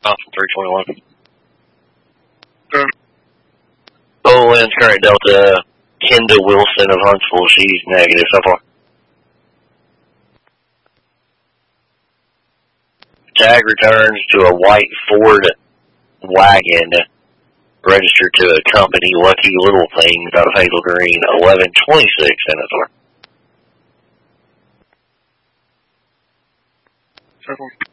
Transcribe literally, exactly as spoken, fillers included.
Thompson three twenty-one. Okay. Oh, Lynn's current Delta, Kenda Wilson of Huntsville. She's negative so far. Tag returns to a white Ford wagon registered to a company, Lucky Little Things, out of Hazel Green, eleven twenty-six Senator. Seven.